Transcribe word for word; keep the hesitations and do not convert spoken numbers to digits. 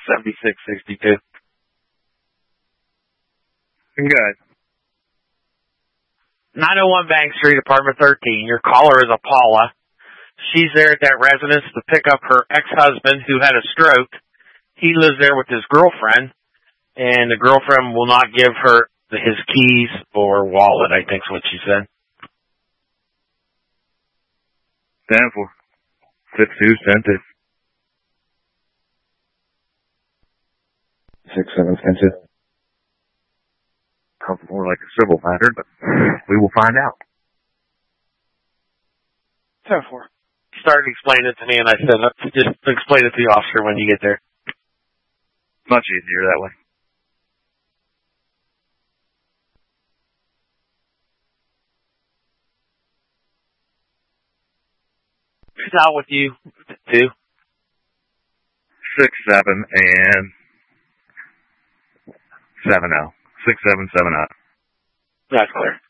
seventy-six sixty-two. Good. nine oh one Bank Street, apartment thirteen. Your caller is a Paula. She's there at that residence to pick up her ex-husband who had a stroke. He lives there with his girlfriend, and the girlfriend will not give her his keys or wallet, I think's what she said. ten four. six two, ten two. six seven, ten two. Sounds more like a civil matter, but we will find out. ten four. He started explaining it to me, and I said, just explain it to the officer when you get there. Much easier that way. Who's out with you? Two? Six, seven, and seven oh. Six, seven, seven oh. That's clear.